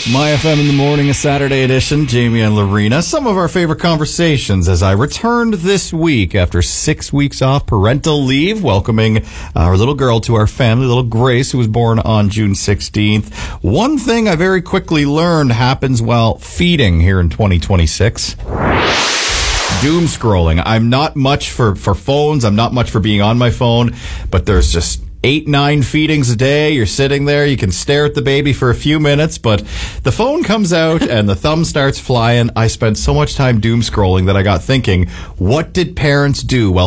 My FM in the Morning, a Saturday edition. Jamie and Lorena. Some of our favorite conversations as I returned this week after 6 weeks off parental leave, welcoming our little girl to our family, little Grace, who was born on June 16th. One thing I very quickly learned happens while feeding here in 2026. Doom scrolling. I'm not much for phones. I'm not much for being on my phone, but there's just 8-9 feedings a day. You're sitting there, you can stare at the baby for a few minutes, but the phone comes out and the thumb starts flying. I spent so much time doom scrolling that I got thinking, what did parents do while